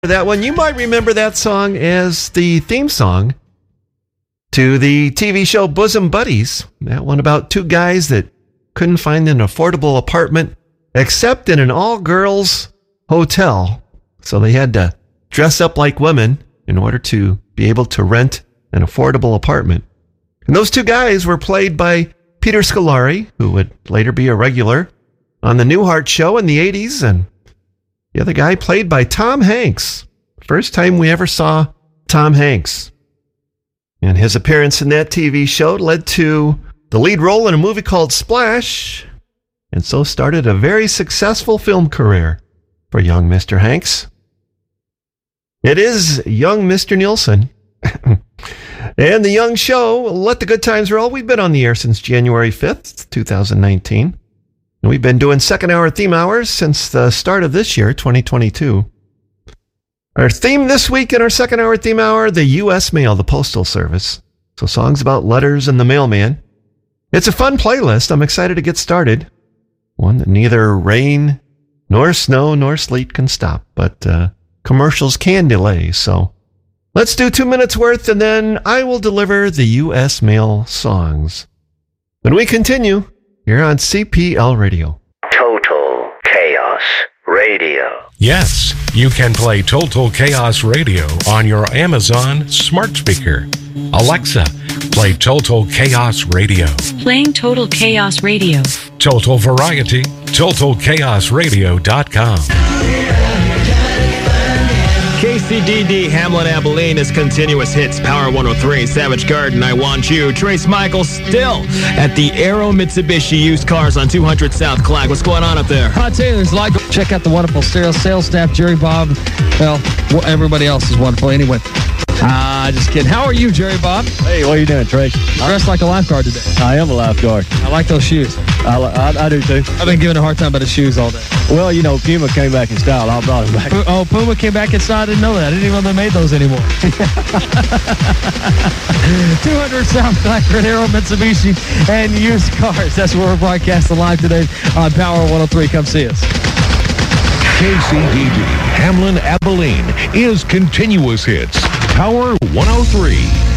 That one, you might remember that song as the theme song to the TV show Bosom Buddies. That one about two guys that couldn't find an affordable apartment except in an all-girls hotel. So they had to dress up like women in order to be able to rent an affordable apartment. And those two guys were played by Peter Scolari, who would later be a regular on the Newhart Show in the 80s, and the other guy played by Tom Hanks. First time we ever saw Tom Hanks. And his appearance in that TV show led to the lead role in a movie called Splash, and so started a very successful film career for young Mr. Hanks. It is young Mr. Nielsen. And the young show, Let the Good Times Roll. We've been on the air since January 5th, 2019. And we've been doing second hour theme hours since the start of this year, 2022. Our theme this week in our second hour theme hour, the U.S. Mail, the Postal Service. So songs about letters and the mailman. It's a fun playlist. I'm excited to get started. One that neither rain, nor snow, nor sleet can stop, but commercials can delay. So let's do 2 minutes worth, and then I will deliver the U.S. Mail songs. When we continue, you're on CPL Radio. Total Chaos Radio. Yes, you can play Total Chaos Radio on your Amazon smart speaker. Alexa, play Total Chaos Radio. Playing Total Chaos Radio. Total Variety, TotalChaosRadio.com. KCDD Hamlin Abilene is continuous hits. Power 103, Savage Garden, I Want You. Trace Michael still at the Aero Mitsubishi used cars on 200 South Clag. What's going on up there? I'll tell you, there's a lot. Check out the wonderful sales staff, Jerry Bob. Well, everybody else is wonderful anyway. Just kidding. How are you, Jerry Bob? Hey, what are you doing, Trace? I dressed like a lifeguard today. I am a lifeguard. I like those shoes. I do too. I've been giving a hard time about the shoes all day. Well, you know, Puma came back in style. I brought him back. Oh, Puma came back in style. I didn't know that. I didn't even know they made those anymore. 200 South Blackford Aero Mitsubishi and used cars. That's where we're broadcasting live today on Power 103. Come see us. KCDD Hamlin Abilene is continuous hits. Power 103.